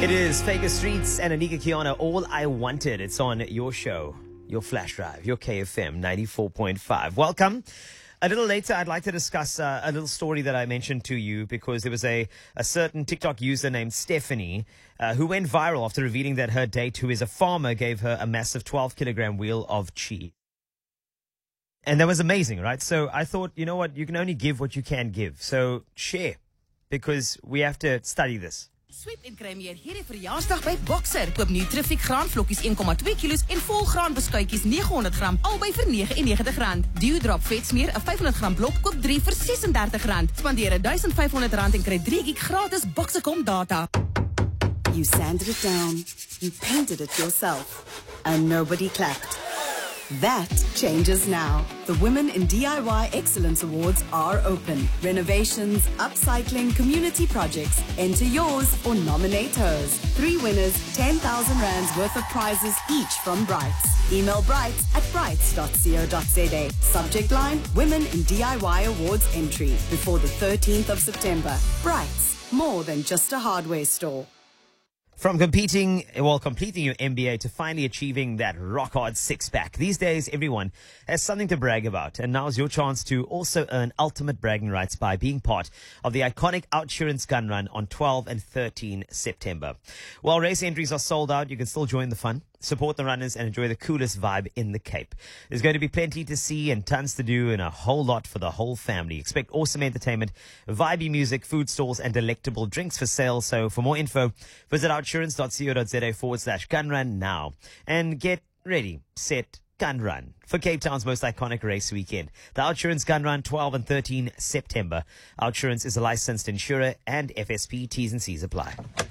It is Faker Streets and Anika Kiana, All I Wanted. It's on your show, your flash drive, your KFM 94.5. Welcome. A little later, I'd like to discuss a little story that I mentioned to you because there was a certain TikTok user named Stephanie who went viral after revealing that her date, who is a farmer, gave her a massive 12-kilogram wheel of cheese. And that was amazing, right? So I thought, you know what? You can only give what you can give. So share, because we have to study this. Sweep en kry meer hierdie verjaarsdag by Boxer. Koop Nutrific graanvlokkies 1,2 kilos en volgraan beskuitjies 900 gram albei vir R99. Dewdrop vetsmeer 'n 500 gram blok koop 3 vir R36. Spandeer R1500 en kry 3 gig gratis Boxer.com data. You sanded it down, you painted it yourself, and nobody clapped. That changes now. The Women in DIY Excellence Awards are open. Renovations, upcycling, community projects. Enter yours or nominate hers. 3 winners, 10,000 rands worth of prizes each from Brights. Email brights at brights.co.za. Subject line, Women in DIY Awards entry before the 13th of September. Brights, more than just a hardware store. From completing your MBA to finally achieving that rock-hard six-pack. These days, everyone has something to brag about. And now's your chance to also earn ultimate bragging rights by being part of the iconic Outsurance Gun Run on 12 and 13 September. While race entries are sold out, you can still join the fun, support the runners, and enjoy the coolest vibe in the Cape. There's going to be plenty to see and tons to do and a whole lot for the whole family. Expect awesome entertainment, vibey music, food stalls, and delectable drinks for sale. So for more info, visit outsurance.co.za/gunrun now and get ready, set, gun run for Cape Town's most iconic race weekend. The Outsurance Gun Run, 12 and 13 September. Outsurance is a licensed insurer and FSP. T's and C's apply.